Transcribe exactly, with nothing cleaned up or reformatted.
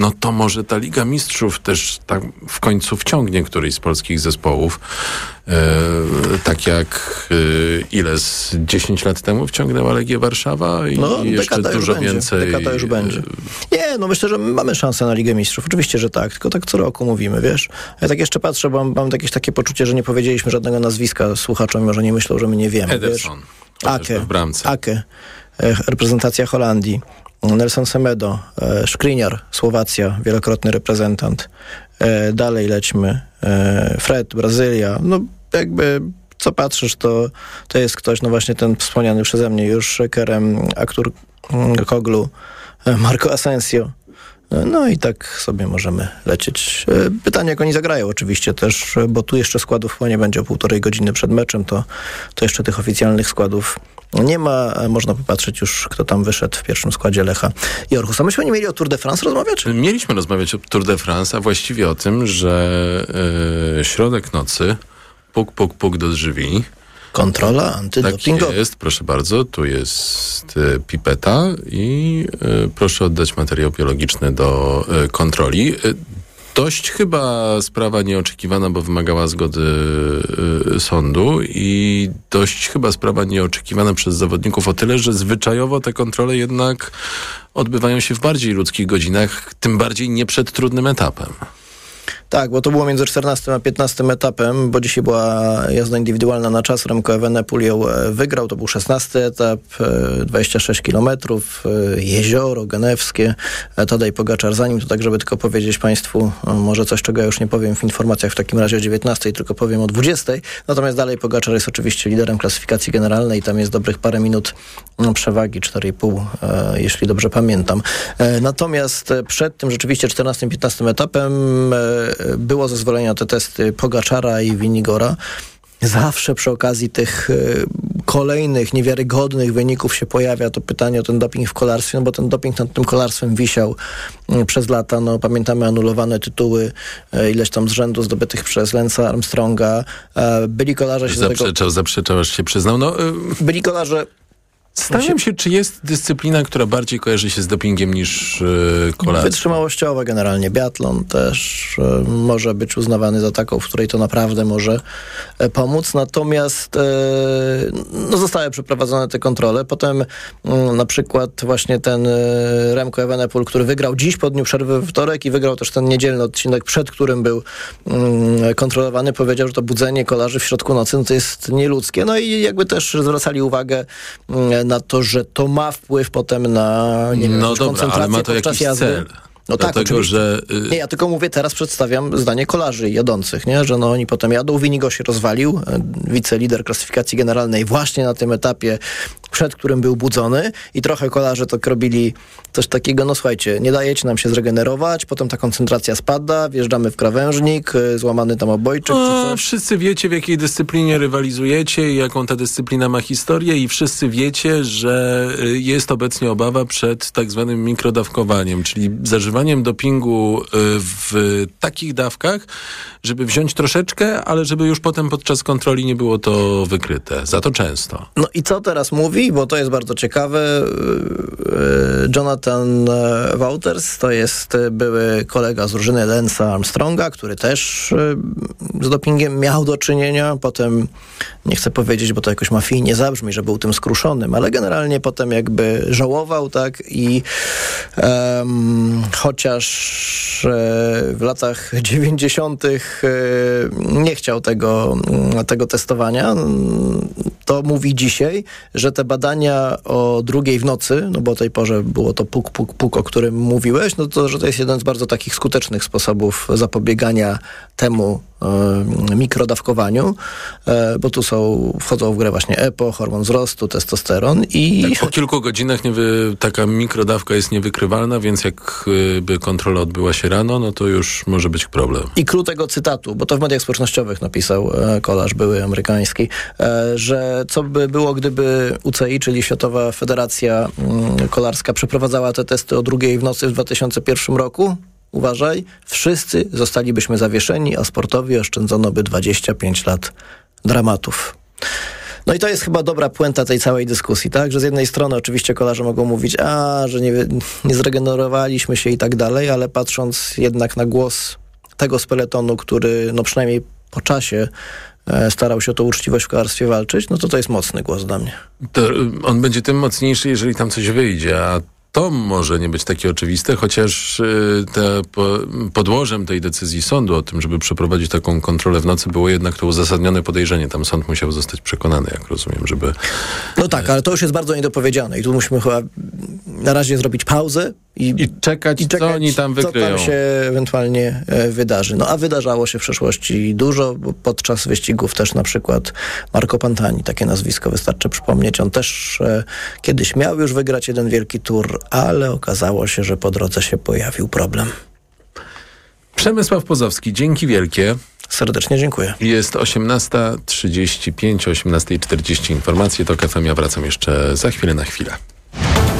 no to może ta Liga Mistrzów też tak w końcu wciągnie któryś z polskich zespołów. E, tak jak e, ile z dziesięć lat temu wciągnęła Legię Warszawa i no, jeszcze dużo będzie. więcej. Dekada już będzie. Nie, no myślę, że mamy szansę na Ligę Mistrzów. Oczywiście, że tak, tylko tak co roku mówimy, wiesz. Ja tak jeszcze patrzę, bo mam, mam jakieś takie poczucie, że nie powiedzieliśmy żadnego nazwiska słuchaczom, może nie myślą, że my nie wiemy. Ederson. Ake, w bramce. Ake, reprezentacja Holandii. Nelson Semedo, Skriniar, Słowacja, wielokrotny reprezentant. Dalej lećmy. Fred, Brazylia. No jakby co patrzysz, to, to jest ktoś, no właśnie ten wspomniany przeze mnie już Kerem Aktur Koglu, Marco Asensio. No i tak sobie możemy lecieć. Pytanie, jak oni zagrają oczywiście też, bo tu jeszcze składów chyba nie będzie o półtorej godziny przed meczem, to, to jeszcze tych oficjalnych składów nie ma. Można popatrzeć już, kto tam wyszedł w pierwszym składzie Lecha i Orhusa. Myśmy nie mieli o Tour de France rozmawiać? Mieliśmy rozmawiać o Tour de France, a właściwie o tym, że yy, środek nocy, puk, puk, puk do drzwi. Kontrola antydopingowa. Tak jest, proszę bardzo. Tu jest y, pipeta i y, proszę oddać materiał biologiczny do y, kontroli. Y, dość chyba sprawa nieoczekiwana, bo wymagała zgody y, sądu i dość chyba sprawa nieoczekiwana przez zawodników o tyle, że zwyczajowo te kontrole jednak odbywają się w bardziej ludzkich godzinach, tym bardziej nie przed trudnym etapem. Tak, bo to było między czternastym a piętnastym etapem, bo dzisiaj była jazda indywidualna na czas. Remco Evenepoel ją wygrał. To był szesnasty etap, dwadzieścia sześć kilometrów, jezioro genewskie. Tadej Pogaczar za nim, to tak, żeby tylko powiedzieć Państwu, może coś, czego ja już nie powiem w informacjach w takim razie o dziewiętnastej, tylko powiem o dwudziestej. Natomiast dalej Pogaczar jest oczywiście liderem klasyfikacji generalnej. Tam jest dobrych parę minut przewagi, cztery i pół, jeśli dobrze pamiętam. Natomiast przed tym rzeczywiście czternastym piętnastym etapem było zezwolenie na te testy Pogaczara i Winigora. Zawsze przy okazji tych y, kolejnych, niewiarygodnych wyników się pojawia to pytanie o ten doping w kolarstwie, no bo ten doping nad tym kolarstwem wisiał y, przez lata. No, pamiętamy anulowane tytuły, y, ileś tam z rzędu zdobytych przez Lance'a Armstronga. Y, byli kolarze się Zaprzeczał, do tego... zaprzeczał, aż się przyznał. No, y... Byli kolarze... Zastanawiam się, czy jest dyscyplina, która bardziej kojarzy się z dopingiem niż yy, kolarstwo. Wytrzymałościowa generalnie. Biatlon też y, może być uznawany za taką, w której to naprawdę może y, pomóc. Natomiast y, no, zostały przeprowadzone te kontrole. Potem y, na przykład właśnie ten y, Remco Evenepoel, który wygrał dziś po dniu przerwy we wtorek i wygrał też ten niedzielny odcinek, przed którym był y, kontrolowany, powiedział, że to budzenie kolarzy w środku nocy no, to jest nieludzkie. No i jakby też zwracali uwagę y, na to, że to ma wpływ potem na nie wiem, no dobra, koncentrację ale ma to podczas jakiś jazdy. cel. No Dlatego, tak, oczywiście. że... Nie, ja tylko mówię, teraz przedstawiam zdanie kolarzy jadących, nie? Że no oni potem jadą. Winigo się rozwalił, wicelider klasyfikacji generalnej właśnie na tym etapie, przed którym był budzony i trochę kolarze tak robili coś takiego, no słuchajcie, nie dajecie nam się zregenerować, potem ta koncentracja spada, wjeżdżamy w krawężnik, złamany tam obojczyk. O, czy coś. Wszyscy wiecie, w jakiej dyscyplinie rywalizujecie i jaką ta dyscyplina ma historię i wszyscy wiecie, że jest obecnie obawa przed tak zwanym mikrodawkowaniem, czyli zażywaniem dopingu w takich dawkach, żeby wziąć troszeczkę, ale żeby już potem podczas kontroli nie było to wykryte. Za to często. No i co teraz mówi, bo to jest bardzo ciekawe. Jonathan Wouters to jest były kolega z drużyny Lance'a Armstronga, który też z dopingiem miał do czynienia. Potem, nie chcę powiedzieć, bo to jakoś mafijnie zabrzmi, że był tym skruszonym, ale generalnie potem jakby żałował, tak, i um, chociaż w latach dziewięćdziesiątych nie chciał tego, tego testowania, to mówi dzisiaj, że te badania o drugiej w nocy, no bo o tej porze było to puk, puk, puk, o którym mówiłeś, no to, że to jest jeden z bardzo takich skutecznych sposobów zapobiegania temu e, mikrodawkowaniu, e, bo tu są, wchodzą w grę właśnie E P O, hormon wzrostu, testosteron i... Tak, po kilku godzinach nie wy, taka mikrodawka jest niewykrywalna, więc jakby kontrola odbyła się rano, no to już może być problem. I klucz tego cytatu, bo to w mediach społecznościowych napisał e, kolarz były amerykański, e, że co by było, gdyby U C I, czyli Światowa Federacja mm, Kolarska, przeprowadzała te testy o drugiej w nocy w dwa tysiące pierwszym roku? Uważaj, wszyscy zostalibyśmy zawieszeni, a sportowi oszczędzono by dwadzieścia pięć lat dramatów. No i to jest chyba dobra puenta tej całej dyskusji, tak? Że z jednej strony oczywiście kolarze mogą mówić, a, że nie, nie zregenerowaliśmy się i tak dalej, ale patrząc jednak na głos tego z peletonu, który no przynajmniej po czasie e, starał się o tą uczciwość w kolarstwie walczyć, no to to jest mocny głos dla mnie. To on będzie tym mocniejszy, jeżeli tam coś wyjdzie, a to może nie być takie oczywiste, chociaż y, te po, podłożem tej decyzji sądu o tym, żeby przeprowadzić taką kontrolę w nocy, było jednak to uzasadnione podejrzenie. Tam sąd musiał zostać przekonany, jak rozumiem, żeby... No tak, ale to już jest bardzo niedopowiedziane i tu musimy chyba na razie zrobić pauzę i, I czekać, i czekać, co oni tam wykryją. Co tam się ewentualnie e, wydarzy. No a wydarzało się w przeszłości dużo, bo podczas wyścigów też na przykład Marco Pantani, takie nazwisko wystarczy przypomnieć. On też e, kiedyś miał już wygrać jeden wielki tour, ale okazało się, że po drodze się pojawił problem. Przemysław Pozowski, dzięki wielkie. Serdecznie dziękuję. Jest osiemnasta trzydzieści pięć, osiemnasta czterdzieści informacje. To K F M, ja wracam jeszcze za chwilę na chwilę.